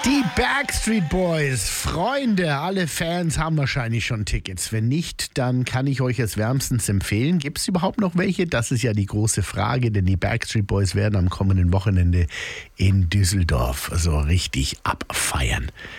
Die Backstreet Boys, Freunde, alle Fans haben wahrscheinlich schon Tickets. Wenn nicht, dann kann ich euch es wärmstens empfehlen. Gibt es überhaupt noch welche? Das ist ja die große Frage, denn die Backstreet Boys werden am kommenden Wochenende in Düsseldorf so richtig abfeiern.